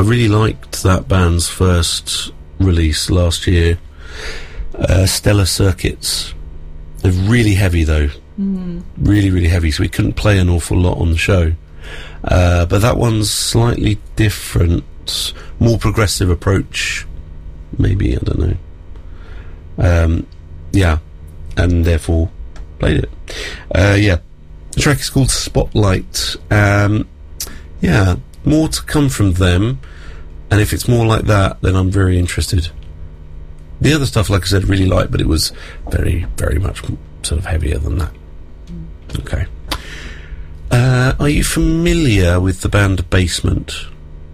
really liked that band's first release last year, Stellar Circuits. They're really heavy though, really, really heavy, so we couldn't play an awful lot on the show. But that one's slightly different, more progressive approach, maybe, I don't know. Yeah, and therefore played it. Yeah, the track is called Spotlight. Yeah, more to come from them, and if it's more like that, then I'm very interested. The other stuff, like I said, really liked, but it was very, very much sort of heavier than that. Okay. Are you familiar with the band Basement?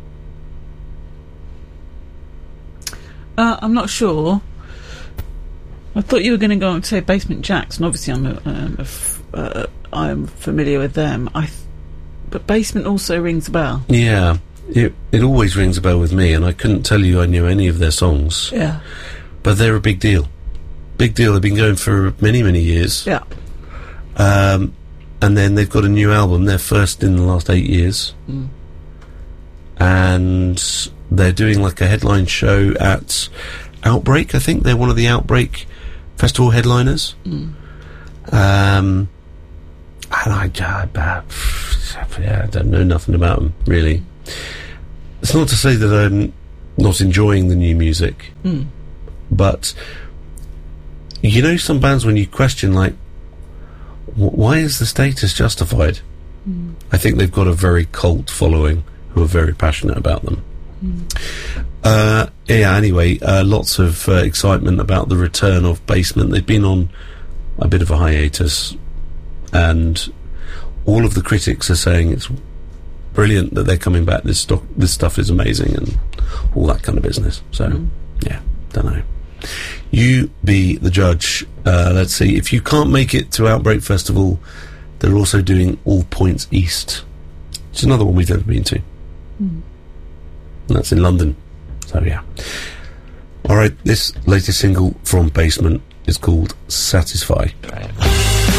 I'm not sure. I thought you were going to go and say Basement Jaxx, and obviously I'm familiar with them. But Basement also rings a bell. Yeah, it always rings a bell with me, and I couldn't tell you I knew any of their songs. Yeah. But they're a big deal. Big deal. They've been going for many, many years. Yeah. And then they've got a new album, their first in the last 8 years. And they're doing like a headline show at Outbreak, I think. They're one of the Outbreak Festival headliners. And I don't know nothing about them, really. It's not to say that I'm not enjoying the new music. But, you know, some bands when you question, like, why is the status justified? I think they've got a very cult following who are very passionate about them. Yeah, anyway, lots of excitement about the return of Basement. They've been on a bit of a hiatus, and all of the critics are saying it's brilliant that they're coming back. This stuff is amazing, and all that kind of business. So, yeah, don't know. You be the judge. Let's see. If you can't make it to Outbreak Festival, they're also doing All Points East. It's another one we've never been to. And that's in London. So, yeah. Alright, this latest single from Basement is called Satisfy.